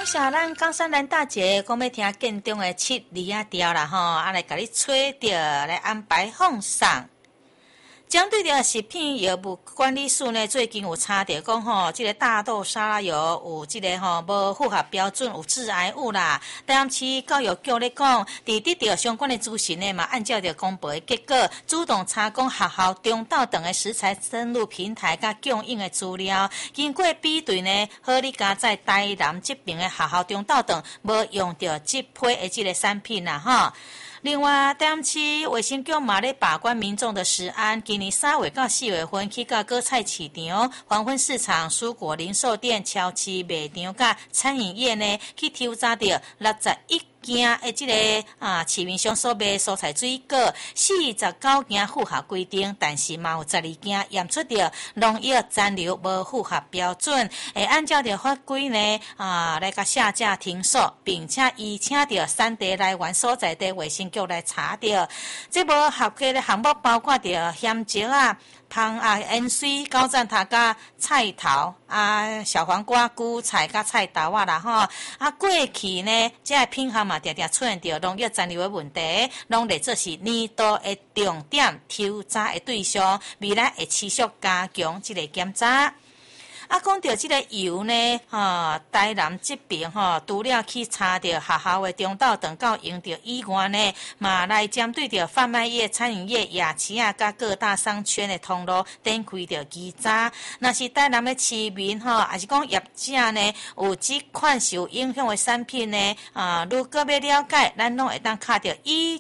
感谢咱冈山兰大姐讲要听建中的七字啊调啦吼，来甲你吹着来安排放送。针对着食品药物管理署呢，最近有查到讲吼，这个大豆沙拉油有这个吼无符合标准，有致癌物啦。台南市教育局咧讲，伫得到相关的资讯呢嘛，按照着公布的结果，主动查讲学校、中道等的食材登录平台甲供应的资料，经过比对呢，好利家在台南这边的学校、中道等无用到这批的这个产品啦吼。另外，台南市卫生局嘛咧把关民众的食安，今年3月到4月份去到果菜市场、黄昏市场、蔬果零售店、超市卖场甲餐饮业呢，去抽查到61件的这个市面上所卖蔬菜水果，49件符合规定，但是嘛有12件验出到农药残留无符合标准，会按照着法规呢来甲下架停售，并且依请到产地来源所在地卫生局来查到，这无合格的项目包括着咸椒啊、芳盐水、高赞塔甲菜头小黄瓜、韭菜甲菜豆啦吼，过去呢，这个品项嘛常常出现着农药残留的问题，拢列作是年度的重点抽查的对象，未来会持续加强这个检查。讲到这个油呢，台南这边除了去查到学校的中道等到用到以外呢，嘛来针对着贩卖业、餐饮业、夜市啊，甲各大商圈的通路展开着稽查。若是台南的市民还是讲业者呢，有这款受影响的产品呢，如果要了解，咱拢会当卡着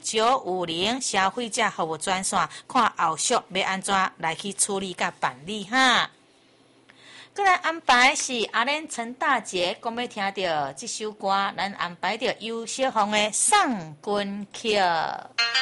1950消费者服务专线，看后续要安怎来去处理甲办理哈。再来安排是阿莲陈大姐讲要听到这首歌，咱安排着尤小凤的《送君曲》。